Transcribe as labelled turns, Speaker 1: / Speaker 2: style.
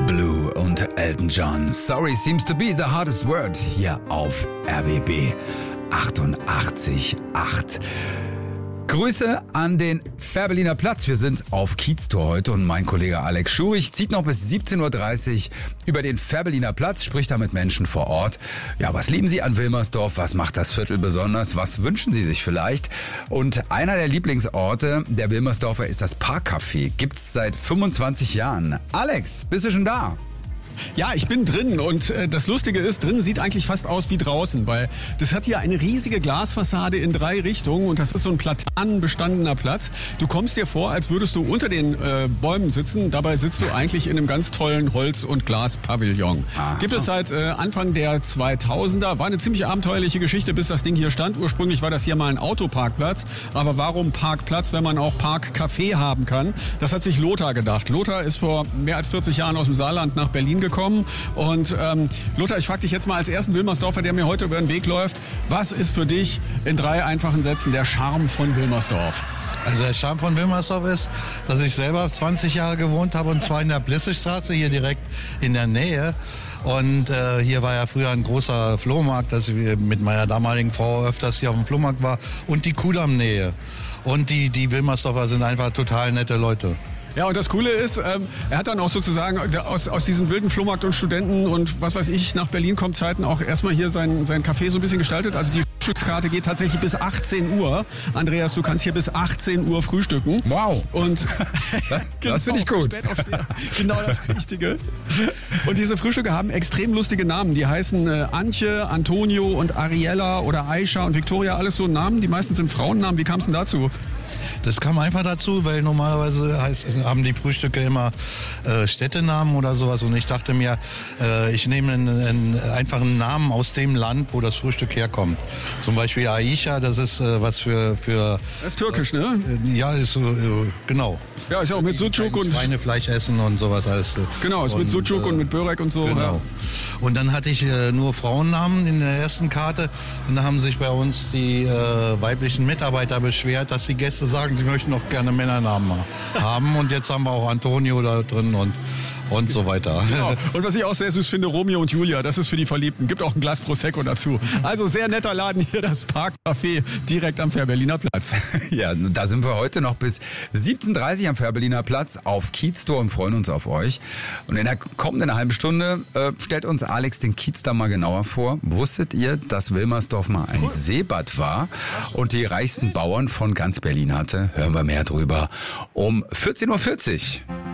Speaker 1: Blue und Elton John. Sorry seems to be the hardest word hier auf RBB 88.8. Grüße an den Fährberliner Platz. Wir sind auf Kieztor heute und mein Kollege Alex Schurich zieht noch bis 17.30 Uhr über den Fährberliner Platz, spricht da mit Menschen vor Ort. Ja, was lieben Sie an Wilmersdorf? Was macht das Viertel besonders? Was wünschen Sie sich vielleicht? Und einer der Lieblingsorte der Wilmersdorfer ist das Parkcafé. Gibt's seit 25 Jahren. Alex, bist du schon da?
Speaker 2: Ja, ich bin drin und das Lustige ist, drin sieht eigentlich fast aus wie draußen, weil das hat hier eine riesige Glasfassade in 3 Richtungen und das ist so ein platanenbestandener Platz. Du kommst dir vor, als würdest du unter den Bäumen sitzen, dabei sitzt du eigentlich in einem ganz tollen Holz- und Glaspavillon. Gibt es seit Anfang der 2000er, war eine ziemlich abenteuerliche Geschichte, bis das Ding hier stand. Ursprünglich war das hier mal ein Autoparkplatz, aber warum Parkplatz, wenn man auch Parkcafé haben kann? Das hat sich Lothar gedacht. Lothar ist vor mehr als 40 Jahren aus dem Saarland nach Berlin gekommen. Und Lothar, ich frage dich jetzt mal als ersten Wilmersdorfer, der mir heute über den Weg läuft, was ist für dich in 3 einfachen Sätzen der Charme von Wilmersdorf?
Speaker 3: Also der Charme von Wilmersdorf ist, dass ich selber 20 Jahre gewohnt habe und zwar in der Blissestraße, hier direkt in der Nähe. Und hier war ja früher ein großer Flohmarkt, dass ich mit meiner damaligen Frau öfters hier auf dem Flohmarkt war und die Kudamm-Nähe. Und die Wilmersdorfer sind einfach total nette Leute.
Speaker 2: Ja, und das Coole ist, er hat dann auch sozusagen aus diesen wilden Flohmarkt und Studenten und was weiß ich, nach Berlin kommt Zeiten auch erstmal hier sein Café so ein bisschen gestaltet. Also die Frühstückskarte geht tatsächlich bis 18 Uhr. Andreas, du kannst hier bis 18 Uhr frühstücken.
Speaker 1: Wow.
Speaker 2: Und
Speaker 1: das finde ich gut.
Speaker 2: Genau das Richtige. Und diese Frühstücke haben extrem lustige Namen. Die heißen Antje, Antonio und Ariella oder Aisha und Victoria, alles so Namen. Die meisten sind Frauennamen. Wie kam es denn dazu?
Speaker 3: Das kam einfach dazu, weil normalerweise haben die Frühstücke immer Städtenamen oder sowas. Und ich dachte mir, ich nehme einen einfachen Namen aus dem Land, wo das Frühstück herkommt. Zum Beispiel Aisha, das ist was für...
Speaker 2: Das ist türkisch, ne?
Speaker 3: Ja, ist genau.
Speaker 2: Ja, ist ja auch mit Sucuk und...
Speaker 3: Schweinefleisch essen und sowas alles.
Speaker 2: Genau, ist mit Sucuk und mit Börek und so.
Speaker 3: Genau.
Speaker 2: Ja.
Speaker 3: Und dann hatte ich nur Frauennamen in der ersten Karte. Und da haben sich bei uns die weiblichen Mitarbeiter beschwert, dass die Gäste sagen, sie möchten noch gerne Männernamen haben. Und jetzt haben wir auch Antonio da drin und so weiter.
Speaker 2: Genau. Und was ich auch sehr süß finde, Romeo und Julia, das ist für die Verliebten. Gibt auch ein Glas Prosecco dazu. Also sehr netter Laden hier, das Parkcafé, direkt am Fährberliner Platz.
Speaker 1: Ja, da sind wir heute noch bis 17.30 Uhr am Fährberliner Platz auf Kieztor und freuen uns auf euch. Und in der kommenden halben Stunde stellt uns Alex den Kiez da mal genauer vor. Wusstet ihr, dass Wilmersdorf mal ein Seebad war und die reichsten Bauern von ganz Berlin hatte? Hören wir mehr drüber um 14.40 Uhr.